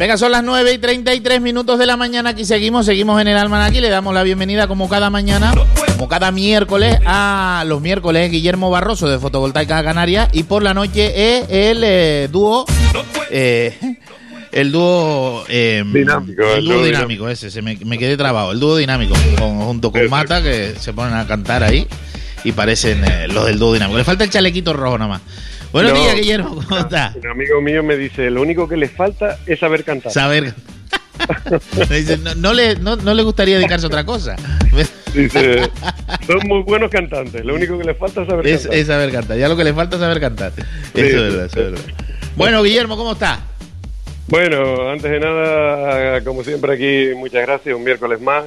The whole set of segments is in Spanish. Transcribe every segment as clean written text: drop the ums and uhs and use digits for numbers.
Venga, son las 9:33 de la mañana. Aquí seguimos en el Almanaque. Le damos la bienvenida como cada mañana, como cada miércoles, a los miércoles Guillermo Barroso de Fotovoltaica Canarias. Y por la noche es el dúo... el dúo dinámico. El dúo dinámico, ese, me quedé trabado. El dúo dinámico, junto con Mata, que se ponen a cantar ahí y parecen los del dúo dinámico. Le falta el chalequito rojo nomás. Buenos días, Guillermo, ¿cómo estás? Un amigo mío me dice, lo único que le falta es saber cantar. Me dice, no le gustaría dedicarse a otra cosa. Dice, son muy buenos cantantes, lo único que le falta es saber cantar. Es saber cantar, ya lo que le falta es saber cantar. Eso es verdad. Bueno, Guillermo, ¿cómo estás? Bueno, antes de nada, como siempre aquí, muchas gracias, un miércoles más.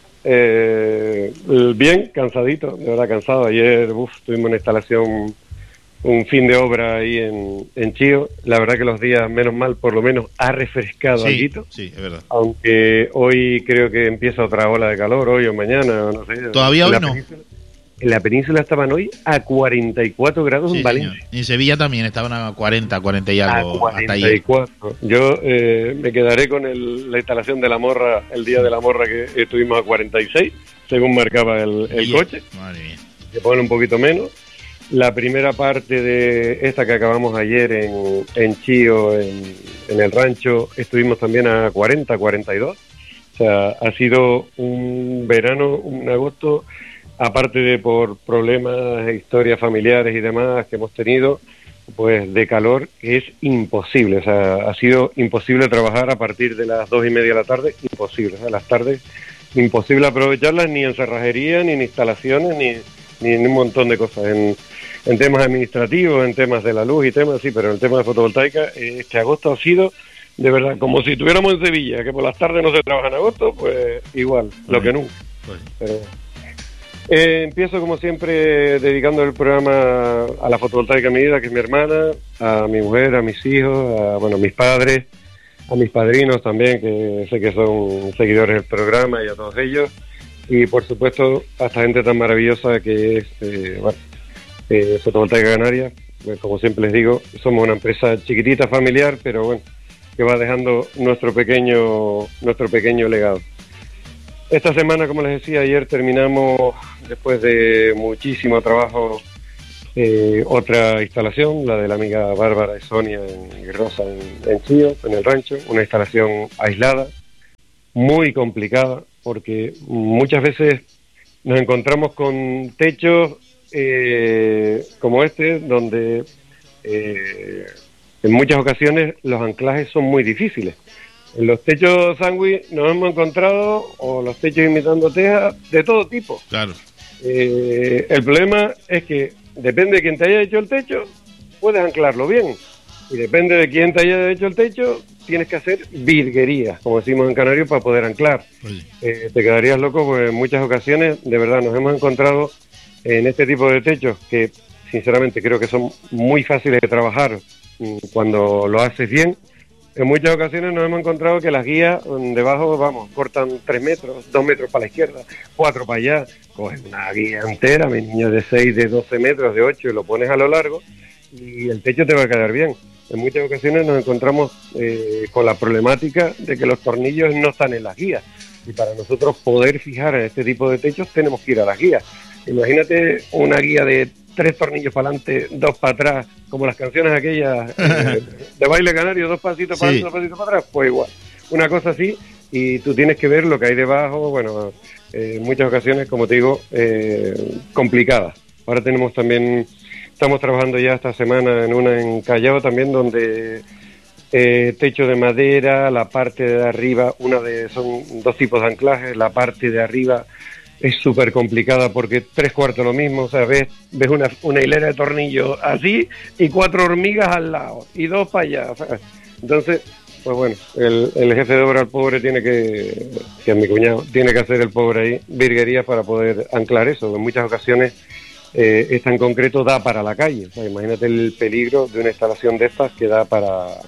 Bien, cansadito, de verdad cansado. Ayer tuvimos una instalación, un fin de obra ahí en Chío. La verdad que los días, menos mal, por lo menos ha refrescado algo. Sí, es verdad. Aunque hoy creo que empieza otra ola de calor, hoy o mañana, no sé. ¿Todavía hoy no? En la península estaban hoy a 44 grados en Valencia. Señor. Y en Sevilla también estaban a 40 y algo. A 44. Yo me quedaré con la instalación de la morra, el día de la morra que estuvimos a 46, según marcaba el coche. Madre mía. Que pone un poquito menos. La primera parte de esta que acabamos ayer en Chío, en el rancho, estuvimos también a 42. O sea, ha sido un verano, un agosto... Aparte de por problemas, historias familiares y demás que hemos tenido, pues de calor es imposible. O sea, ha sido imposible trabajar a partir de las 2:30 de la tarde, imposible. O sea, las tardes, imposible aprovecharlas ni en cerrajería, ni en instalaciones, ni en un montón de cosas. En temas administrativos, en temas de la luz y temas así, pero en el tema de fotovoltaica, este agosto ha sido, de verdad, como si estuviéramos en Sevilla, que por las tardes no se trabaja en agosto, pues igual, lo que nunca. Pero, empiezo como siempre dedicando el programa a la fotovoltaica a mi vida, que es mi hermana, a mi mujer, a mis hijos, a mis padres, a mis padrinos también, que sé que son seguidores del programa, y a todos ellos, y por supuesto a esta gente tan maravillosa que es Fotovoltaica Canarias. Pues, como siempre les digo, somos una empresa chiquitita, familiar, pero bueno, que va dejando nuestro pequeño legado. Esta semana, como les decía, ayer terminamos, después de muchísimo trabajo, otra instalación, la de la amiga Bárbara y Sonia y Rosa en Chío, en el rancho, una instalación aislada, muy complicada, porque muchas veces nos encontramos con techos como este, donde en muchas ocasiones los anclajes son muy difíciles. En los techos sándwich nos hemos encontrado, o los techos imitando teja, de todo tipo. Claro. El problema es que depende de quién te haya hecho el techo, puedes anclarlo bien. Y depende de quién te haya hecho el techo, tienes que hacer virguerías, como decimos en Canario, para poder anclar. Te quedarías loco, porque en muchas ocasiones, de verdad, nos hemos encontrado en este tipo de techos que, sinceramente, creo que son muy fáciles de trabajar cuando lo haces bien. En muchas ocasiones nos hemos encontrado que las guías debajo, cortan 3 metros, 2 metros para la izquierda, 4 para allá. Coges una guía entera, mi niño, de 6, de 12 metros, de 8, y lo pones a lo largo y el techo te va a quedar bien. En muchas ocasiones nos encontramos con la problemática de que los tornillos no están en las guías. Y para nosotros poder fijar en este tipo de techos tenemos que ir a las guías. Imagínate una guía de 3 tornillos para adelante, 2 para atrás, como las canciones aquellas de baile canario, 2 pasitos para adelante, 2 pasitos para atrás, pues igual. Una cosa así, y tú tienes que ver lo que hay debajo, bueno, en muchas ocasiones, como te digo, complicadas. Ahora estamos trabajando ya esta semana en una en Callao también, donde techo de madera, la parte de arriba, son 2 tipos de anclajes, la parte de arriba es súper complicada porque 3/4 lo mismo, o sea, ves una hilera de tornillos así y 4 hormigas al lado y 2 para allá, o sea, entonces, pues bueno, el jefe de obra, el pobre, que es mi cuñado, tiene que hacer el pobre ahí virguerías para poder anclar eso. En muchas ocasiones esta en concreto da para la calle, o sea, imagínate el peligro de una instalación de estas que da para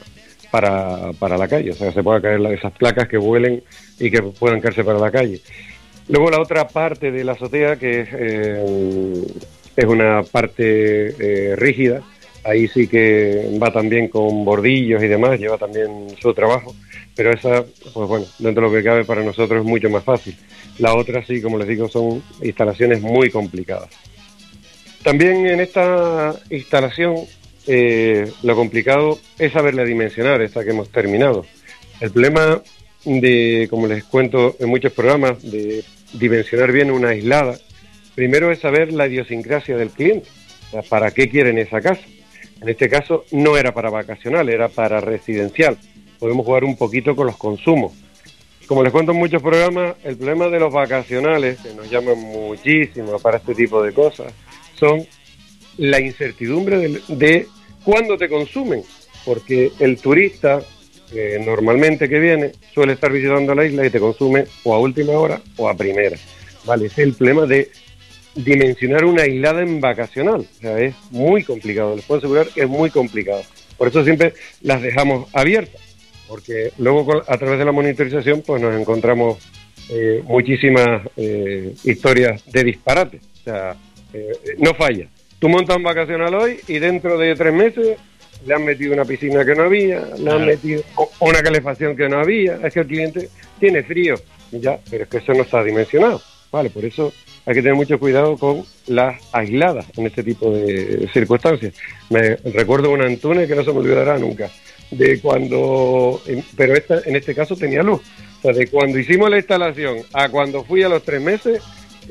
la calle, o sea, se puedan caer esas placas que vuelen y que puedan caerse para la calle. Luego la otra parte de la azotea, que es una parte rígida, ahí sí que va también con bordillos y demás, lleva también su trabajo, pero esa, pues bueno, dentro de lo que cabe para nosotros es mucho más fácil. La otra sí, como les digo, son instalaciones muy complicadas. También en esta instalación lo complicado es saberla dimensionar, esta que hemos terminado. El problema de, como les cuento en muchos programas, de dimensionar bien una aislada, primero es saber la idiosincrasia del cliente, o sea, para qué quieren esa casa. En este caso no era para vacacional, era para residencial. Podemos jugar un poquito con los consumos. Como les cuento en muchos programas, el problema de los vacacionales, que nos llaman muchísimo para este tipo de cosas, son la incertidumbre de cuándo te consumen, porque el turista normalmente que viene suele estar visitando la isla y te consume o a última hora o a primera, ¿vale? Ese es el problema de dimensionar una aislada en vacacional, o sea, es muy complicado, les puedo asegurar que es muy complicado. Por eso siempre las dejamos abiertas, porque luego a través de la monitorización pues nos encontramos muchísimas historias de disparate, o sea, no falla. Tú montas un vacacional hoy y dentro de 3 meses le han metido una piscina que no había, le han metido una calefacción que no había, es que el cliente tiene frío, ya, pero es que eso no está dimensionado, ¿vale? Por eso hay que tener mucho cuidado con las aisladas en este tipo de circunstancias. Me recuerdo una Antune que no se me olvidará nunca, de cuando, pero esta en este caso tenía luz, o sea, de cuando hicimos la instalación a cuando fui a los 3 meses,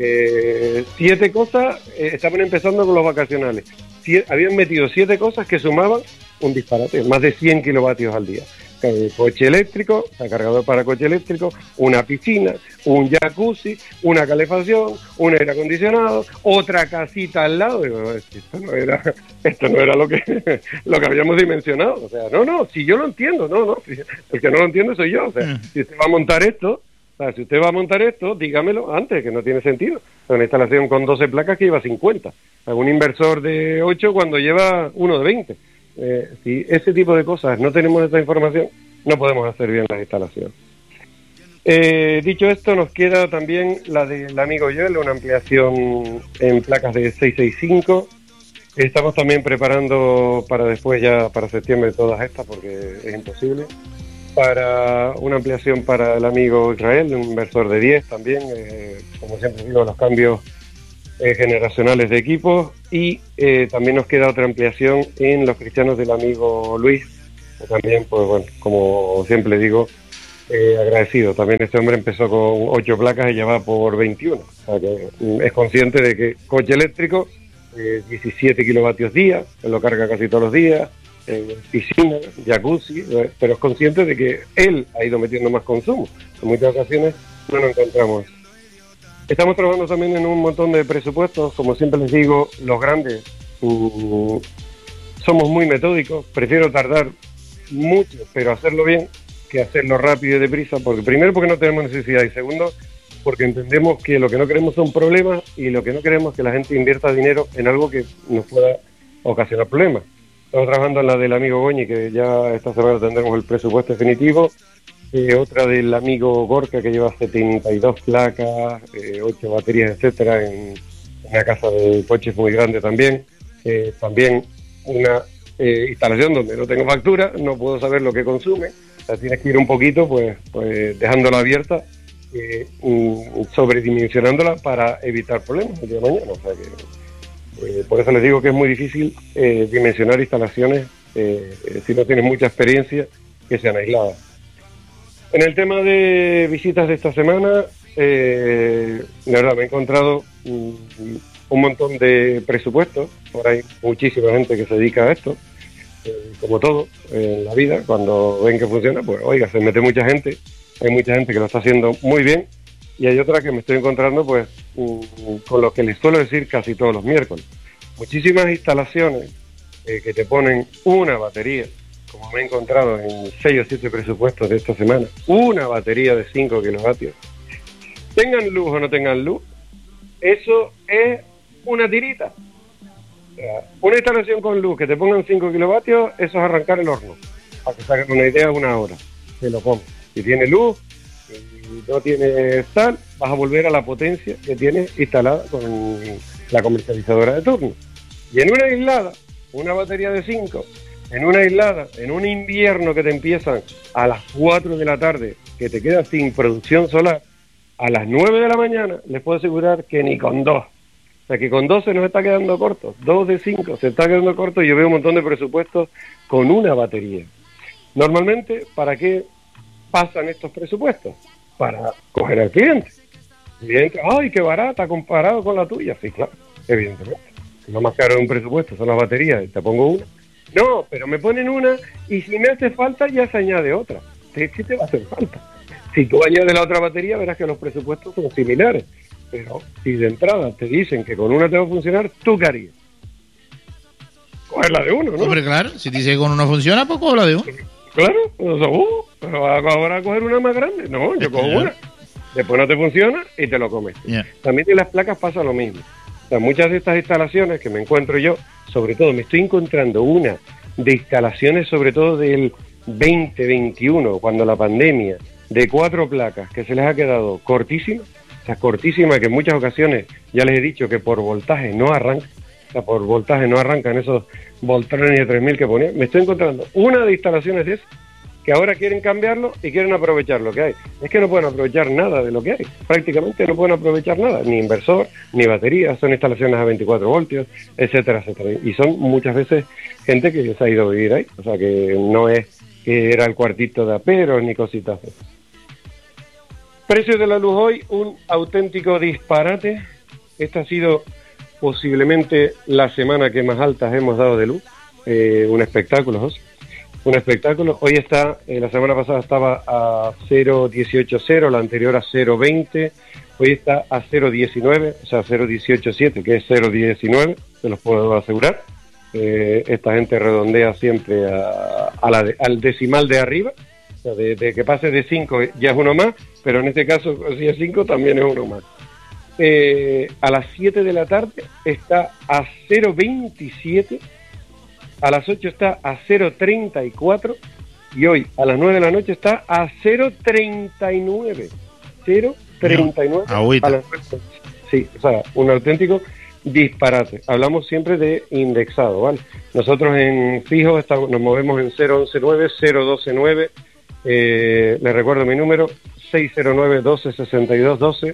7 cosas, estaban empezando con los vacacionales. Habían metido 7 cosas que sumaban un disparate, más de 100 kilovatios al día. Coche eléctrico, cargador para coche eléctrico, una piscina, un jacuzzi, una calefacción, un aire acondicionado, otra casita al lado. Digo, esto no era lo que habíamos dimensionado. O sea, no, si yo lo entiendo, el que no lo entiende soy yo. O sea, si usted va a montar esto, dígamelo antes, que no tiene sentido. O sea, una instalación con 12 placas que lleva 50. O sea, un inversor de 8 cuando lleva uno de 20. Si ese tipo de cosas no tenemos esta información, no podemos hacer bien las instalaciones. Dicho esto, nos queda también la del amigo Joel, una ampliación en placas de 665. Estamos también preparando para después, ya para septiembre, todas estas, porque es imposible. Para una ampliación para el amigo Israel, un inversor de 10 también, como siempre digo, los cambios generacionales de equipos, y también nos queda otra ampliación en los cristianos del amigo Luis, que también, pues bueno, como siempre digo, agradecido. También este hombre empezó con 8 placas y ya va por 21, o sea que es consciente de que coche eléctrico, 17 kilovatios día, lo carga casi todos los días, piscina, jacuzzi, pero es consciente de que él ha ido metiendo más consumo. En muchas ocasiones no nos encontramos. Estamos trabajando también en un montón de presupuestos, como siempre les digo, los grandes somos muy metódicos, prefiero tardar mucho, pero hacerlo bien, que hacerlo rápido y deprisa, porque primero porque no tenemos necesidad y segundo porque entendemos que lo que no queremos son problemas y lo que no queremos es que la gente invierta dinero en algo que nos pueda ocasionar problemas. Estamos trabajando en la del amigo Goñi, que ya esta semana tendremos el presupuesto definitivo. Otra del amigo Gorka, que lleva 72 placas, 8 baterías, etcétera, en una casa de coches muy grande también. También una instalación donde no tengo factura, no puedo saber lo que consume. O sea, tienes que ir un poquito, pues dejándola abierta, sobredimensionándola para evitar problemas el día de mañana. O sea que, por eso les digo que es muy difícil dimensionar instalaciones si no tienes mucha experiencia, que sean aisladas. En el tema de visitas de esta semana, la verdad me he encontrado un montón de presupuestos. Ahora hay muchísima gente que se dedica a esto, como todo en la vida. Cuando ven que funciona, pues oiga, se mete mucha gente. Hay mucha gente que lo está haciendo muy bien y hay otra que me estoy encontrando pues con lo que les suelo decir casi todos los miércoles. Muchísimas instalaciones que te ponen una batería, como me he encontrado en 6 o 7 presupuestos de esta semana, una batería de 5 kilovatios. Tengan luz o no tengan luz, eso es una tirita. O sea, una instalación con luz que te pongan 5 kilovatios, eso es arrancar el horno. Para que saquen una idea, 1 hora. Se lo pongo. Si tiene luz y no tiene tal, vas a volver a la potencia que tienes instalada con la comercializadora de turno. Y en una aislada, una batería de 5 en una aislada, en un invierno que te empiezan a las 4 de la tarde, que te quedas sin producción solar, a las 9 de la mañana, les puedo asegurar que ni con 2. O sea, que con 2 se nos está quedando corto. 2 de 5 se está quedando corto, y yo veo un montón de presupuestos con una batería. Normalmente, ¿para qué pasan estos presupuestos? Para coger al cliente. El cliente, ¡ay, qué barata comparado con la tuya! Sí, claro, evidentemente. Lo más caro de un presupuesto son las baterías, y te pongo una. No, pero me ponen una, y si me hace falta ya se añade otra. ¿Qué te va a hacer falta? Si tú añades la otra batería, verás que los presupuestos son similares. Pero si de entrada te dicen que con una te va a funcionar, ¿tú qué harías? Coger la de uno, ¿no? Hombre, claro, si te dice que con uno funciona, pues coge la de uno. Claro, pero ahora a coger una más grande. No, yo cojo una. Después no te funciona y te lo comes. Yeah. También en las placas pasa lo mismo. O sea, muchas de estas instalaciones que me encuentro yo, sobre todo me estoy encontrando una de instalaciones sobre todo del 2021, cuando la pandemia, de 4 placas que se les ha quedado cortísima, o sea, cortísima, que en muchas ocasiones ya les he dicho que por voltaje no arranca, o sea, por voltaje no arrancan esos voltrones de 3000 que ponían. Me estoy encontrando una de instalaciones de esas que ahora quieren cambiarlo y quieren aprovechar lo que hay. Es que no pueden aprovechar nada de lo que hay. Prácticamente no pueden aprovechar nada, ni inversor, ni batería. Son instalaciones a 24 voltios, etcétera, etcétera. Y son muchas veces gente que se ha ido a vivir ahí. O sea, que no es que era el cuartito de aperos ni cositas. Precios de la luz hoy, un auténtico disparate. Esta ha sido posiblemente la semana que más altas hemos dado de luz. Un espectáculo, José. Un espectáculo. Hoy está, la semana pasada estaba a 0,180, la anterior a 0,20. Hoy está a 0,19, o sea, 0,187, que es 0,19, se los puedo asegurar. Esta gente redondea siempre al decimal de arriba. O sea, de que pase de 5 ya es uno más, pero en este caso, si es 5, también es uno más. A las 7 de la tarde está a 0,27. A las 8 está a 0,34 y hoy a las 9 de la noche está a 0,39. 0,39 a las 9. Sí, o sea, un auténtico disparate. Hablamos siempre de indexado, ¿vale? Nosotros en fijo nos movemos en 0,119, 0,129. Les recuerdo mi número, 609-12-62-12.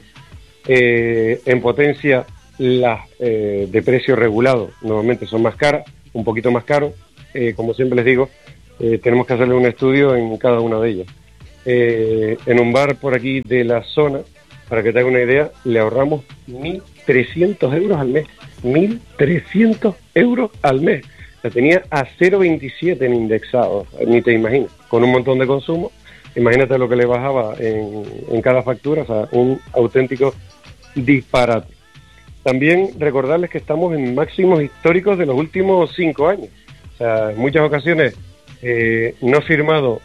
En potencia, las de precio regulado normalmente son más caras, un poquito más caro. Como siempre les digo, tenemos que hacerle un estudio en cada una de ellas. En un bar por aquí de la zona, para que te haga una idea, le ahorramos 1.300 euros al mes. 1.300 euros al mes. La tenía a 0,27 en indexado, ni te imaginas. Con un montón de consumo, imagínate lo que le bajaba en cada factura, o sea, un auténtico disparate. También recordarles que estamos en máximos históricos de los últimos 5 años. O sea, en muchas ocasiones no he firmado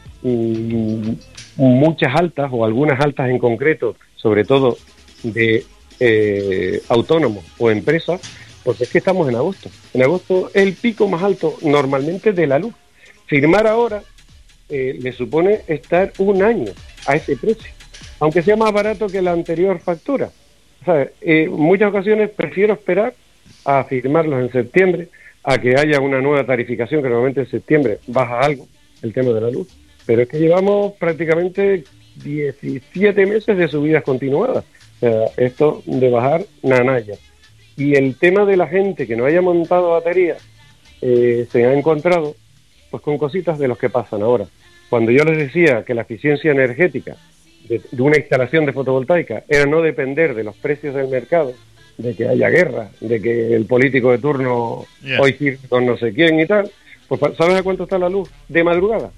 muchas altas o algunas altas en concreto, sobre todo de autónomos o empresas, porque es que estamos en agosto. En agosto es el pico más alto normalmente de la luz. Firmar ahora le supone estar un año a ese precio, aunque sea más barato que la anterior factura. ¿Sabes? En muchas ocasiones prefiero esperar a firmarlos en septiembre, a que haya una nueva tarificación, que normalmente en septiembre baja algo el tema de la luz, pero es que llevamos prácticamente 17 meses de subidas continuadas. O sea, esto de bajar, nanaya. Y el tema de la gente que no haya montado batería, se ha encontrado pues con cositas de los que pasan ahora. Cuando yo les decía que la eficiencia energética de una instalación de fotovoltaica era no depender de los precios del mercado, de que haya guerra, de que el político de turno hoy sirve con no sé quién y tal, pues ¿sabes a cuánto está la luz de madrugada?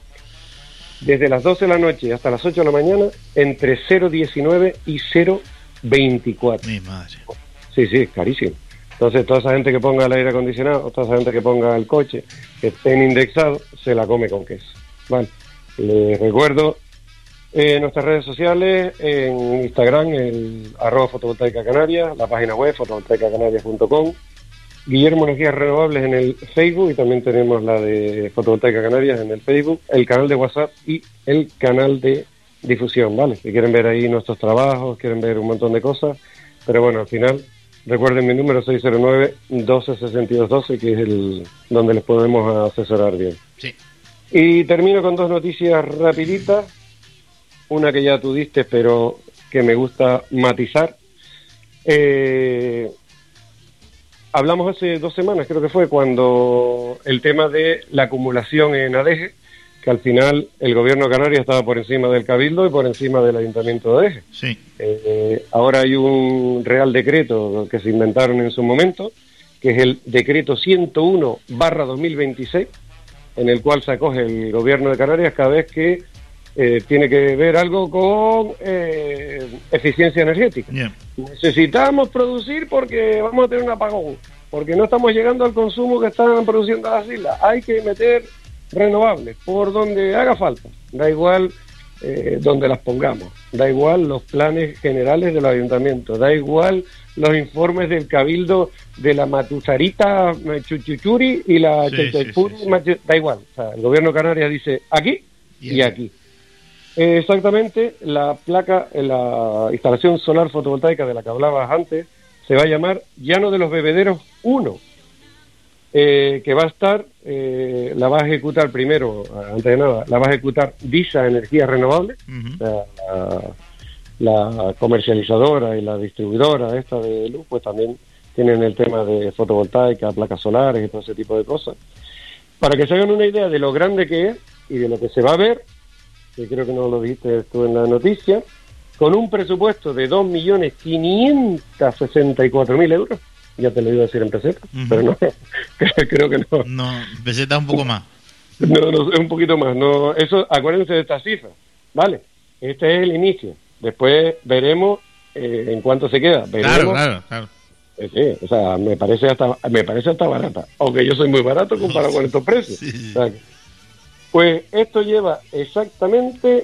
Desde las 12 de la noche hasta las 8 de la mañana, entre 0,19 y 0,24. Mi madre. Sí, es carísimo. Entonces, toda esa gente que ponga el aire acondicionado, toda esa gente que ponga el coche, que estén indexados, se la come con queso. Vale. Les recuerdo nuestras redes sociales, en Instagram, el @fotovoltaica Canarias, la página web fotovoltaicacanarias.com, Guillermo Energías Renovables en el Facebook, y también tenemos la de Fotovoltaica Canarias en el Facebook, el canal de WhatsApp y el canal de difusión, ¿vale? Si quieren ver ahí nuestros trabajos, quieren ver un montón de cosas, pero bueno, al final recuerden mi número 609-126212, que es el donde les podemos asesorar bien. Sí. Y termino con 2 noticias rapiditas. Una que ya tú diste, pero que me gusta matizar. Hablamos hace 2 semanas, creo que fue, cuando el tema de la acumulación en ADEGE, que al final el gobierno de Canarias estaba por encima del Cabildo y por encima del Ayuntamiento de ADEGE. Sí. Ahora hay un Real Decreto que se inventaron en su momento, que es el Decreto 101/2026, en el cual se acoge el gobierno de Canarias cada vez que tiene que ver algo con eficiencia energética. Yeah. Necesitamos producir porque vamos a tener un apagón, porque no estamos llegando al consumo que están produciendo las islas. Hay que meter renovables por donde haga falta, da igual donde las pongamos, da igual los planes generales del ayuntamiento, da igual los informes del Cabildo de la Matusarita Chuchuchuri y la Chaychaypuri, da igual. O sea, el gobierno de Canarias dice aquí y aquí. Exactamente, la instalación solar fotovoltaica de la que hablabas antes se va a llamar Llano de los Bebederos 1, que va a estar, la va a ejecutar primero, antes de nada, la va a ejecutar DISA Energías Renovables, la comercializadora y la distribuidora esta de luz, pues también tienen el tema de fotovoltaica, placas solares y todo ese tipo de cosas. Para que se hagan una idea de lo grande que es y de lo que se va a ver, que creo que no lo dijiste tú en la noticia, con un presupuesto de 2.564.000 euros, ya te lo iba a decir en pesetas, pero no, creo que no. No, pesetas un poco más. No, es un poquito más. No, eso, acuérdense de esta cifra, ¿vale? Este es el inicio. Después veremos en cuánto se queda. Veremos. Claro. Sí, o sea, me parece hasta barata, aunque yo soy muy barato comparado con estos precios. Sí. O sea, pues esto lleva exactamente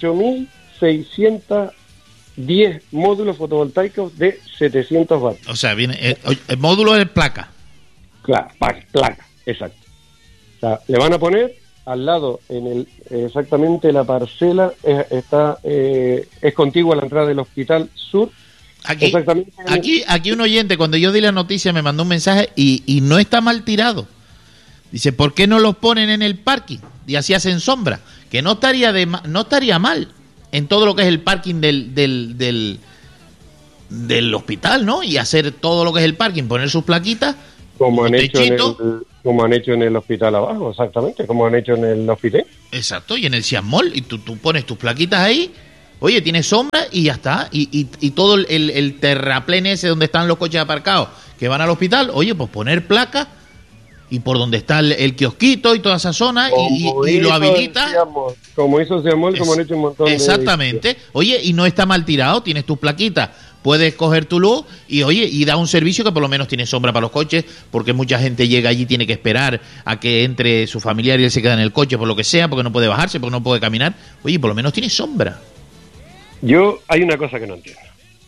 8.610 módulos fotovoltaicos de 700 watts. O sea, viene el módulo es placa. Claro, placa, exacto. O sea, le van a poner al lado, exactamente la parcela es contigua a la entrada del Hospital Sur. Aquí un oyente, cuando yo di la noticia, me mandó un mensaje y no está mal tirado. Dice, ¿por qué no los ponen en el parking? Y así hacen sombra. Que no estaría mal en todo lo que es el parking del hospital, ¿no? Y hacer todo lo que es el parking, poner sus plaquitas, como han hecho en el hospital abajo, exactamente, como han hecho en el hospital. Exacto, y en el Ciasmol, y tú pones tus plaquitas ahí, oye, tienes sombra y ya está. Y todo el terraplén ese donde están los coches aparcados que van al hospital, oye, pues poner placas. Y por donde está el kiosquito y toda esa zona, y lo habilita. Como hizo Ciamol, como han hecho un montón de... Exactamente. Oye, y no está mal tirado, tienes tus plaquitas, puedes coger tu luz y, oye, y da un servicio que por lo menos tiene sombra para los coches, porque mucha gente llega allí y tiene que esperar a que entre su familiar y él se queda en el coche por lo que sea, porque no puede bajarse, porque no puede caminar. Oye, por lo menos tiene sombra. Hay una cosa que no entiendo.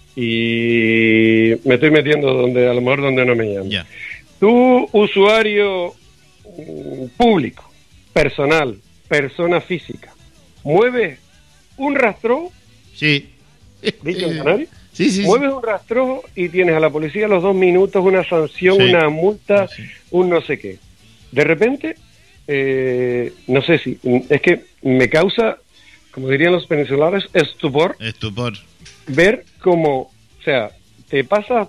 Y me estoy metiendo a lo mejor donde no me llaman. Ya. Tú, usuario público, personal, persona física, ¿mueves un rastrojo? Sí. ¿Dicho en Canarias? Sí. Mueves un rastrojo y tienes a la policía a los 2 minutos, una sanción, una multa, un no sé qué. De repente, no sé si... Es que me causa, como dirían los peninsulares, estupor. Ver cómo, o sea, te pasa...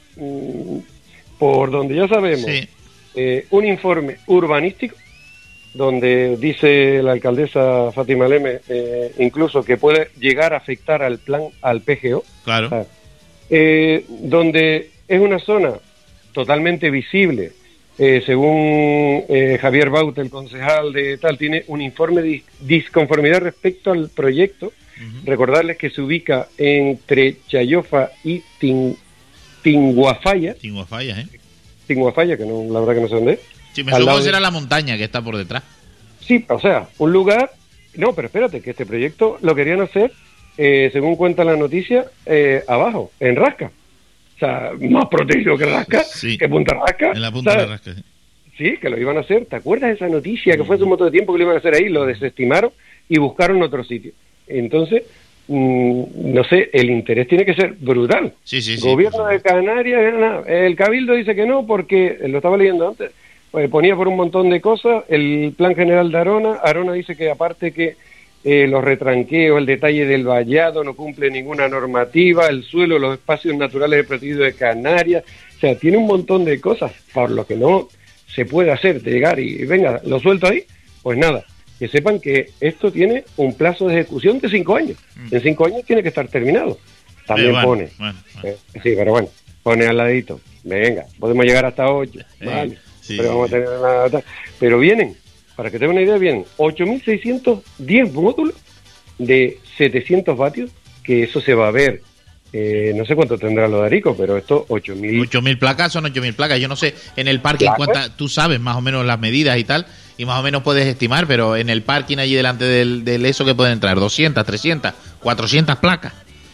por donde ya sabemos, un informe urbanístico donde dice la alcaldesa Fátima Leme incluso que puede llegar a afectar al PGO, claro, donde es una zona totalmente visible, según Javier Baute, el concejal de tal, tiene un informe de disconformidad respecto al proyecto. Recordarles que se ubica entre Chayofa y Tinguafaya, que no, la verdad que no sé dónde es. Sí, me supongo que será la montaña que está por detrás. Sí, o sea, un lugar... No, pero espérate, que este proyecto lo querían hacer, según cuenta la noticia, abajo, en Rasca. O sea, más protegido que Rasca, que Punta Rasca. En la punta de Rasca, sí, que lo iban a hacer. ¿Te acuerdas de esa noticia? Que fue hace un montón de tiempo que lo iban a hacer ahí, lo desestimaron y buscaron otro sitio. Entonces, no sé, el interés tiene que ser brutal. Sí, Gobierno de Canarias, el Cabildo dice que no porque, lo estaba leyendo antes, pues ponía por un montón de cosas, el plan general de Arona dice que aparte que los retranqueos, el detalle del vallado no cumple ninguna normativa, el suelo, los espacios naturales protegidos de Canarias, o sea, tiene un montón de cosas por lo que no se puede hacer, de llegar y venga, lo suelto ahí, pues nada. Que sepan que esto tiene un plazo de ejecución de 5 años. En 5 años tiene que estar terminado. También pone. Sí, pero bueno, pone al ladito. Venga, podemos llegar hasta 8. Vale, sí, pero vamos a tener nada. Pero vienen, para que tengan una idea, vienen 8.610 módulos de 700 vatios, que eso se va a ver. No sé cuánto tendrá lo de Arico, pero esto 8.000. 8.000 placas son 8.000 placas. Yo no sé en el parking cuántas, tú sabes más o menos las medidas y tal, y más o menos puedes estimar, pero en el parking allí delante del eso que pueden entrar 200, 300, 400 placas.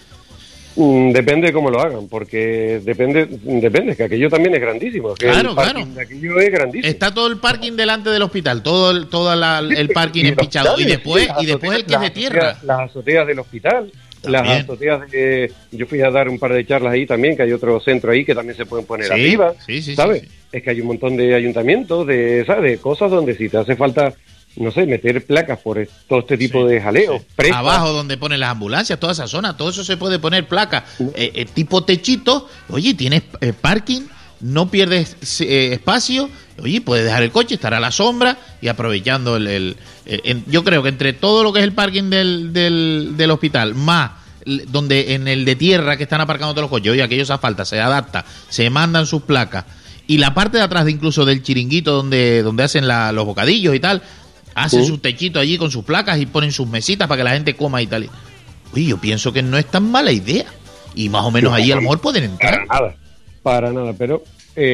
Depende de cómo lo hagan, porque depende, que aquello también es grandísimo. Que claro, el parking de aquello es grandísimo. Está todo el parking delante del hospital, todo el parking empichado, y después el que es de tierra. Las azoteas del hospital. También. Las azoteas yo fui a dar un par de charlas ahí también, que hay otro centro ahí que también se pueden poner arriba, ¿sabes? Sí. Es que hay un montón de ayuntamientos, ¿sabes? De cosas donde si te hace falta, no sé, meter placas por todo este tipo de jaleo. Abajo donde ponen las ambulancias, toda esa zona, todo eso se puede poner placas. Tipo techito, oye, tienes parking, no pierdes espacio, oye, puedes dejar el coche, estar a la sombra y aprovechando yo creo que entre todo lo que es el parking del hospital, más donde en el de tierra que están aparcando todos los coches, oye, aquello se asfalta, se adapta, se mandan sus placas, y la parte de atrás incluso del chiringuito donde hacen los bocadillos y tal, hacen sus techitos allí con sus placas y ponen sus mesitas para que la gente coma y tal. Oye, yo pienso que no es tan mala idea, y más o menos allí a lo mejor pueden entrar. Para nada, pero...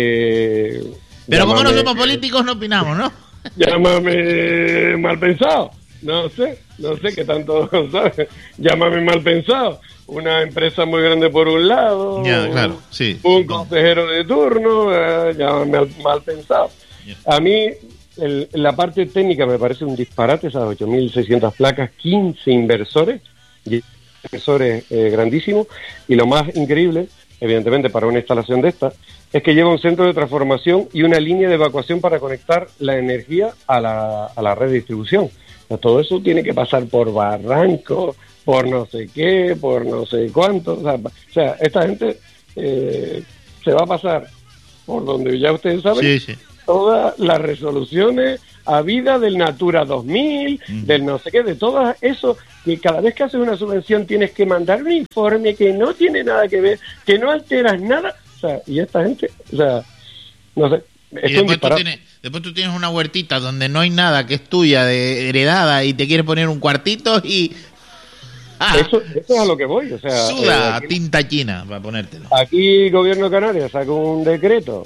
pero como no somos políticos no opinamos, ¿no? Llámame mal pensado. No sé qué tanto, ¿sabes? Llámame mal pensado. Una empresa muy grande por un lado, claro, sí, un consejero de turno, llámame mal pensado. A mí la parte técnica me parece un disparate, esas 8.600 placas, 15 inversores grandísimos, y lo más increíble, evidentemente para una instalación de esta, es que lleva un centro de transformación y una línea de evacuación para conectar la energía a la red de distribución. O sea, todo eso tiene que pasar por barranco, por no sé qué, por no sé cuánto. O sea esta gente se va a pasar por donde ya ustedes saben, todas las resoluciones habidas del Natura 2000, del no sé qué, de todo eso, que cada vez que haces una subvención tienes que mandar un informe que no tiene nada que ver, que no alteras nada. O sea, y esta gente, o sea, no sé. Y después tú tienes una huertita donde no hay nada, que es tuya, heredada, y te quieres poner un cuartito y... Eso es a lo que voy, o sea... Suda tinta china para ponértelo. Aquí el Gobierno de Canarias sacó un decreto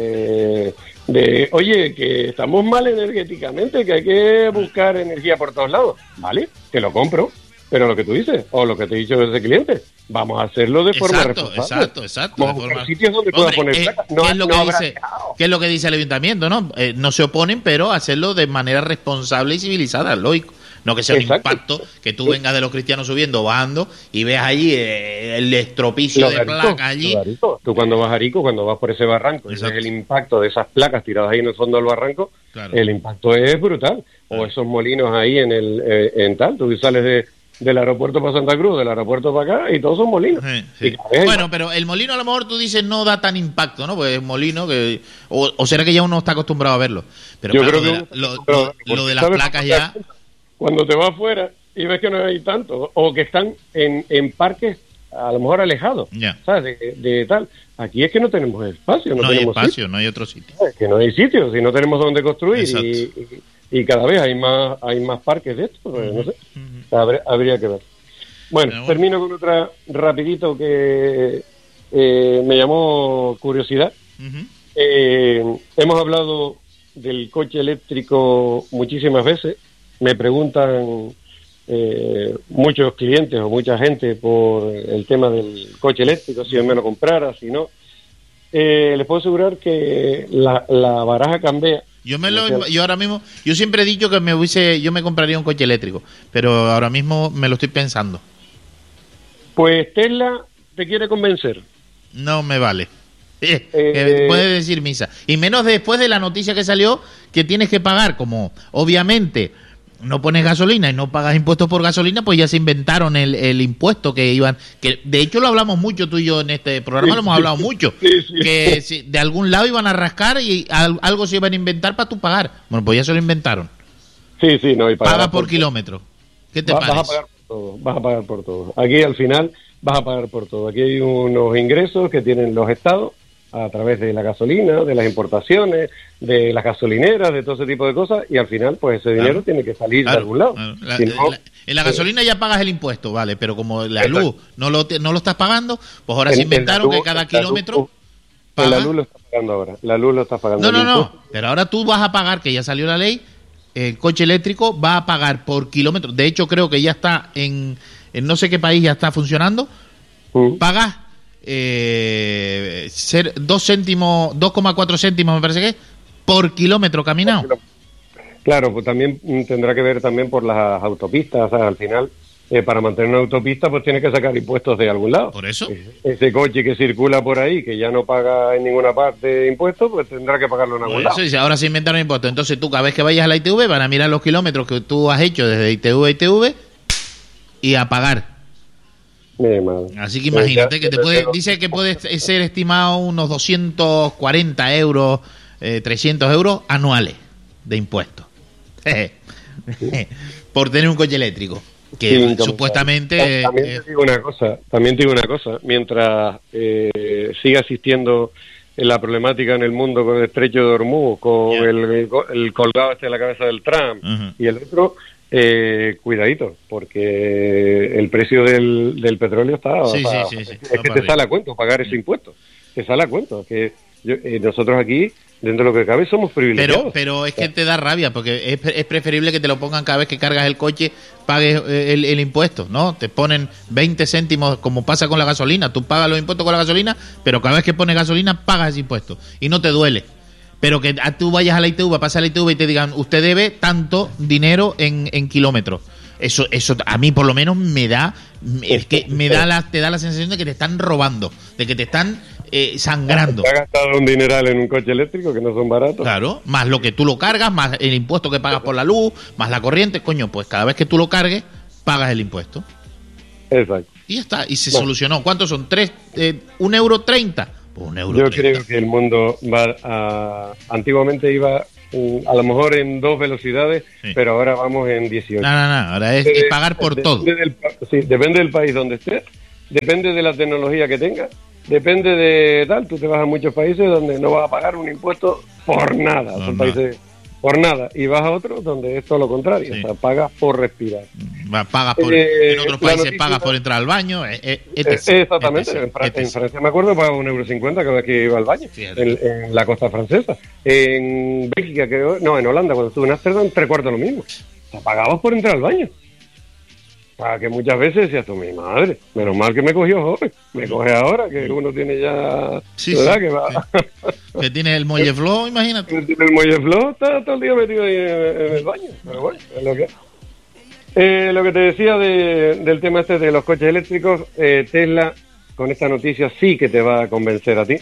oye, que estamos mal energéticamente, que hay que buscar energía por todos lados. Vale, te lo compro. Pero lo que tú dices, o lo que te he dicho desde cliente, vamos a hacerlo de forma responsable. Exacto. Vamos a buscar sitios donde puedas poner placas. ¿Qué es lo que dice el ayuntamiento? No se oponen, pero hacerlo de manera responsable y civilizada, lógico. No que sea un impacto, que tú vengas de los cristianos subiendo, bajando, y veas allí el estropicio de placas allí. Tú cuando vas a Arico, cuando vas por ese barranco, y ves el impacto de esas placas tiradas ahí en el fondo del barranco, el impacto es brutal. O esos molinos ahí en tal, tú sales del aeropuerto para Santa Cruz, del aeropuerto para acá, y todos son molinos. Sí. Bueno, pero el molino a lo mejor tú dices no da tan impacto, ¿no? Pues es molino que... O será que ya uno está acostumbrado a verlo. Pero yo claro, creo que lo de las placas ya... Cuando te vas afuera y ves que no hay tanto, o que están en parques a lo mejor alejados, ¿sabes? De tal. Aquí es que no tenemos espacio. No hay espacio, no hay otro sitio. Es que no hay sitio, si no tenemos donde construir, y cada vez hay más parques de estos, pues, no sé. Habría que ver. Bueno, termino con otra rapidito que me llamó curiosidad. Hemos hablado del coche eléctrico muchísimas veces. Me preguntan muchos clientes o mucha gente por el tema del coche eléctrico, si me lo comprara, si no. Les puedo asegurar que la baraja cambia. Yo ahora mismo, yo siempre he dicho que yo me compraría un coche eléctrico, pero ahora mismo me lo estoy pensando. Pues Tesla te quiere convencer. No me vale. Puedes decir misa. Y menos después de la noticia que salió que tienes que pagar, como obviamente no pones gasolina y no pagas impuestos por gasolina, pues ya se inventaron el impuesto que iban, que de hecho lo hablamos mucho tú y yo en este programa, lo hemos hablado mucho, que si de algún lado iban a rascar y algo se iban a inventar para tú pagar. Bueno, pues ya se lo inventaron. Sí, no, y paga por kilómetro. ¿Qué te parece? Vas a pagar por todo, vas a pagar por todo. Aquí al final vas a pagar por todo. Aquí hay unos ingresos que tienen los estados a través de la gasolina, de las importaciones, de las gasolineras, de todo ese tipo de cosas, y al final pues ese dinero tiene que salir de algún lado. En la gasolina ya pagas el impuesto, vale, pero como la luz no lo estás pagando, pues ahora se inventaron que cada kilómetro la luz lo está pagando ahora, la luz lo está pagando. No, pero ahora tú vas a pagar, que ya salió la ley, el coche eléctrico va a pagar por kilómetro, de hecho creo que ya está en no sé qué país ya está funcionando, pagas 2 céntimos, 2,4 céntimos me parece que es, por kilómetro caminado. Claro, pues también tendrá que ver también por las autopistas, o sea, al final para mantener una autopista pues tiene que sacar impuestos de algún lado. Por eso. Ese coche que circula por ahí, que ya no paga en ninguna parte impuestos, pues tendrá que pagarlo en algún lado. Eso, ahora se inventaron impuestos, entonces tú cada vez que vayas a la ITV van a mirar los kilómetros que tú has hecho desde ITV a ITV y a pagar. Así que imagínate que dice que puede ser estimado unos 240 euros, 300 euros anuales de impuestos por tener un coche eléctrico, que supuestamente también te digo una cosa, mientras siga existiendo la problemática en el mundo con el estrecho de Hormuz, con el colgado de la cabeza del Trump y el otro, cuidadito, porque el precio del petróleo está... Es que te sale a cuento pagar ese impuesto. Te sale a cuento. Que nosotros aquí, dentro de lo que cabe, somos privilegiados. Pero es que te da rabia, porque es preferible que te lo pongan cada vez que cargas el coche, pagues el impuesto, ¿no? Te ponen 20 céntimos, como pasa con la gasolina. Tú pagas los impuestos con la gasolina, pero cada vez que pones gasolina, pagas ese impuesto. Y no te duele. Pero que tú vayas a la ITV, pasas a la ITV y te digan, usted debe tanto dinero en kilómetros. Eso a mí por lo menos te da la sensación de que te están robando, de que te están sangrando. ¿Te has gastado un dineral en un coche eléctrico que no son baratos? Claro, más lo que tú lo cargas, más el impuesto que pagas por la luz, más la corriente, coño, pues cada vez que tú lo cargues, pagas el impuesto. Exacto. Y ya está, y se solucionó. ¿Cuántos son? ¿1,30 €? Yo creo que el mundo va a... Antiguamente iba a lo mejor en 2 velocidades, pero ahora vamos en 18. No, ahora es pagar por todo. Depende del país donde estés, depende de la tecnología que tengas, depende de tal. Tú te vas a muchos países donde no vas a pagar un impuesto por nada, son países por nada, y vas a otros donde es todo lo contrario, o sea, pagas por respirar. Pagas en otros países pagas por entrar al baño. Exactamente. En Francia me acuerdo pagaba 1,50 € cada vez que iba al baño, en la costa francesa. En Bélgica, en Holanda, cuando estuve en Ámsterdam, 3/4 lo mismo. O sea, pagabas por entrar al baño. Para que muchas veces decías tú, mi madre, menos mal que me cogió joven, me coge ahora que uno tiene ya... ¿verdad? Que va... que tiene el muelle flow, imagínate. Que tiene el muelle flow, está todo el día metido ahí en el baño, pero bueno, es lo que es. Lo que te decía del tema este de los coches eléctricos, Tesla, con esta noticia sí que te va a convencer a ti.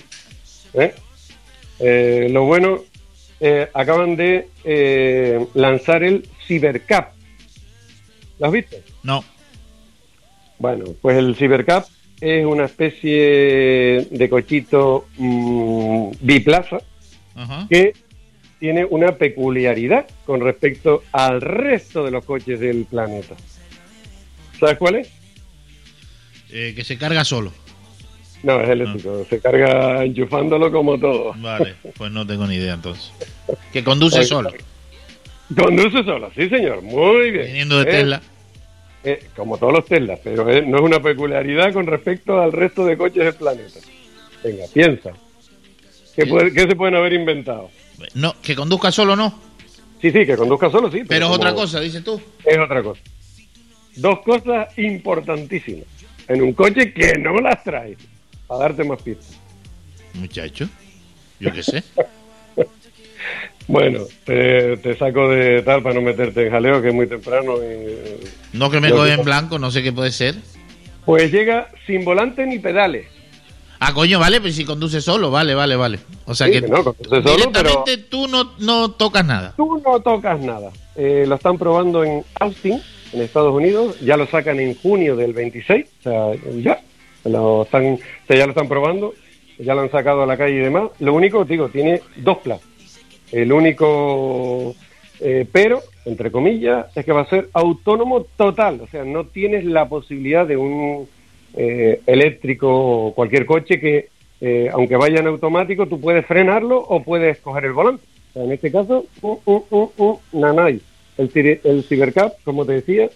Lo bueno, acaban de lanzar el Cybercab. ¿Lo has visto? No. Bueno, pues el Cybercab es una especie de cochito biplaza que tiene una peculiaridad con respecto al resto de los coches del planeta. ¿Sabes cuál es? Que se carga solo. No, es eléctrico. Se carga enchufándolo como todo. Vale, pues no tengo ni idea entonces. Que conduce solo. Conduce solo, sí señor, muy bien. Viniendo de Tesla. Como todos los Tesla, pero no es una peculiaridad con respecto al resto de coches del planeta. Venga, piensa. ¿Qué se pueden haber inventado? No, que conduzca solo no. Sí, que conduzca solo sí. Pero es otra cosa, dices tú. Es otra cosa. 2 cosas importantísimas en un coche que no las traes, para darte más pistas. Muchacho, yo qué sé. Bueno, te saco de tal para no meterte en jaleo, que es muy temprano. Y no, que me coge en blanco, no sé qué puede ser. Pues llega sin volante ni pedales. Ah, coño, vale, pues si conduce solo, vale. O sea Sí, que no, conduce solo, directamente tú no tocas nada. Tú no tocas nada. Lo están probando en Austin, en Estados Unidos. Ya lo sacan en junio del 26. O sea, ya lo están probando. Ya lo han sacado a la calle y demás. Lo único, digo, tiene 2 plazas. El único pero, entre comillas, es que va a ser autónomo total. O sea, no tienes la posibilidad de un eléctrico o cualquier coche que, aunque vaya en automático, tú puedes frenarlo o puedes coger el volante. O sea, en este caso, nanay. El Cybercab, como te decía,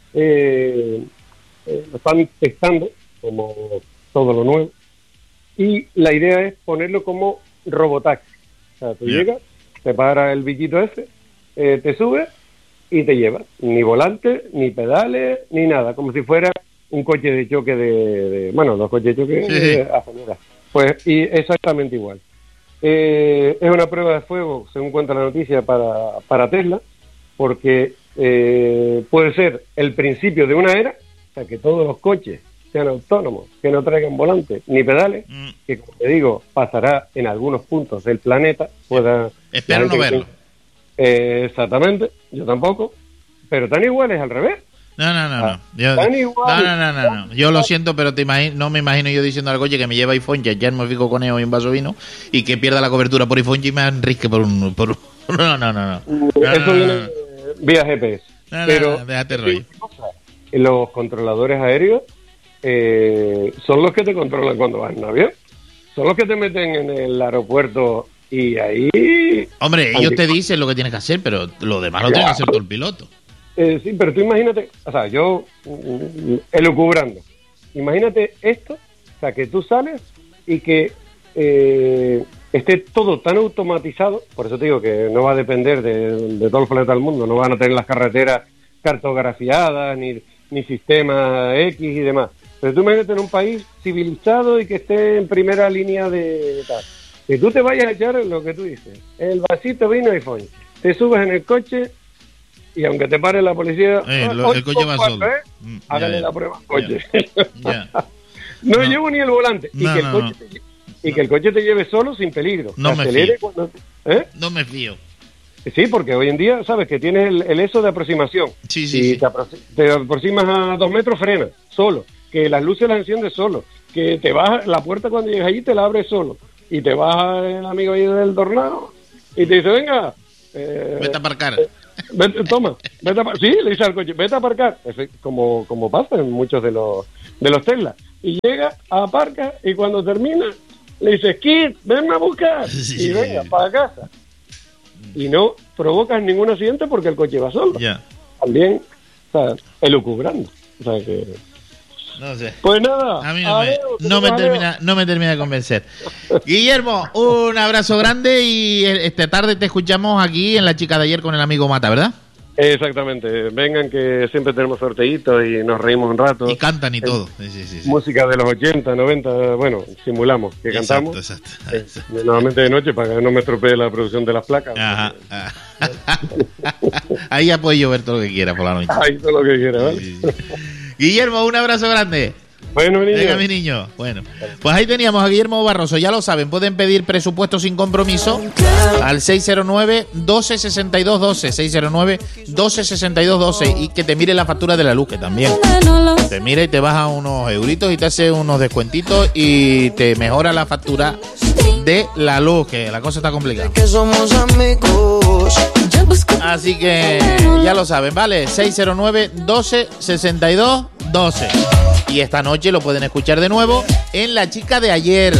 lo están testando como todo lo nuevo. Y la idea es ponerlo como robotaxi. O sea, tú llegas, te para el bichito ese, te subes y te llevas. Ni volante, ni pedales, ni nada. Como si fuera un coche de choque los coches de choque acelera. Pues y exactamente igual. Es una prueba de fuego, según cuenta la noticia, para Tesla, porque puede ser el principio de una era, o sea, que todos los coches sean autónomos, que no traigan volante ni pedales, que, como te digo, pasará en algunos puntos del planeta. Espero no verlo. Exactamente, yo tampoco, pero tan igual es al revés. No. Yo lo siento, pero no me imagino yo diciendo al coche que me lleva iPhone, ya me fico con él y un vaso de vino, y que pierda la cobertura por iPhone y me enrisque por un... No. Eso viene vía GPS. Pero déjate rollo. Los controladores aéreos son los que te controlan cuando vas en avión. Son los que te meten en el aeropuerto y ahí... Hombre, ellos te dicen lo que tienes que hacer, pero lo demás lo tiene que hacer todo el piloto. Sí, pero tú imagínate, o sea, yo elucubrando, imagínate esto, o sea, que tú sales y que esté todo tan automatizado. Por eso te digo que no va a depender de todo el planeta del mundo, no van a tener las carreteras cartografiadas, ni sistemas X y demás. Pero tú imagínate en un país civilizado y que esté en primera línea de tal. Que tú te vayas a echar lo que tú dices, el vasito vino iPhone, te subes en el coche y aunque te pare la policía, el coche va solo. Hágale la prueba al coche. No llevo ni el volante. Y que el coche te lleve solo sin peligro. No me fío. No me fío. Sí, porque hoy en día, sabes que tienes el ESO de aproximación. Sí. Te aproximas a 2 metros, frena, solo. Que las luces las enciendes solo. Que te baja la puerta cuando llegas allí, te la abres solo. Y te baja el amigo ahí del tornado y te dice, venga. Vete a aparcar. Sí, le dice al coche, vete a aparcar. Como pasa en muchos de los Tesla. Y llega, aparca y cuando termina, le dice, Kid, venme a buscar. Y venga, para casa. Y no provocas ningún accidente porque el coche va solo. También, o sea, elucubrando. O sea que... No sé. Pues nada. A mí no me termina de convencer. Guillermo, un abrazo grande y esta tarde te escuchamos aquí en La Chica de Ayer con el amigo Mata, ¿verdad? Exactamente. Vengan que siempre tenemos sorteitos y nos reímos un rato. Y cantan y todo. Sí. Música de los 80, 90, bueno, simulamos que cantamos. Exacto. Nuevamente de noche para que no me estropee la producción de las placas. Ajá. Ahí ya puedes llover todo lo que quieras por la noche. Ahí todo lo que quieras, ¿vale? Sí. Guillermo, un abrazo grande. Bueno, mi niño. Venga, mi niño. Bueno, pues ahí teníamos a Guillermo Barroso. Ya lo saben, pueden pedir presupuesto sin compromiso al 609-1262-12. 609-1262-12. Y que te mire la factura de la luz, que también te mira y te baja unos euritos y te hace unos descuentitos y te mejora la factura de la luz, que la cosa está complicada. Así que ya lo saben, ¿vale? 609-1262-12. Y esta noche lo pueden escuchar de nuevo en La Chica de Ayer.